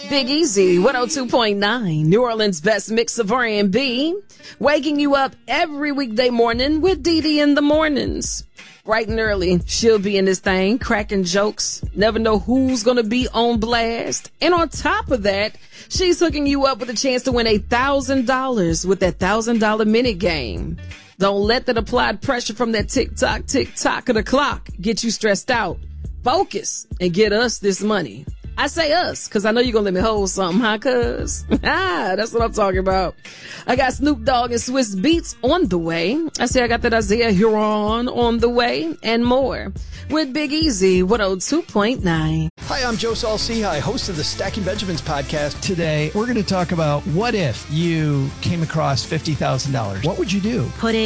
Big Easy, 102.9, New Orleans' best mix of R&B. Waking you up every weekday morning with Dee Dee in the mornings. Bright and early, she'll be in this thing, cracking jokes. Never know who's going to be on blast. And on top of that, she's hooking you up with a chance to win $1,000 with that $1,000 minute game. Don't let that applied pressure from that tick-tock of the clock get you stressed out. Focus and get us this money. I say us, because I know you're going to let me hold something, huh, cuz? That's what I'm talking about. I got Snoop Dogg and Swiss Beats on the way. I say I got that Isaiah Huron on the way, and more. With Big Easy, 102.9. Hi, I'm Joe Saul-Sehy, host of the Stacking Benjamins podcast. Today, we're going to talk about what if you came across $50,000. What would you do? Put it